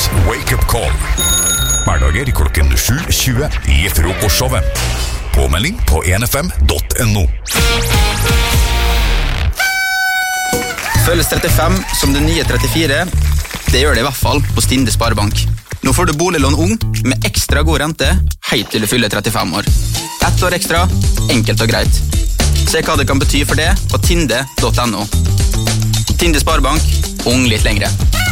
Wake Up Call. Hverdager klokken 7:20 I frokostshowet. Påmelding på 1fm.no. Føles 35 som det nye 34? Det gjør det I hvert fall på Stinde Sparebank. Nå får du boliglån ung med ekstra god rente helt til du fyller 35 år. 1 år ekstra, enkelt og greit. Se hva det kan bety for det på tinde.no. Tinde Sparebank, ung litt lengre.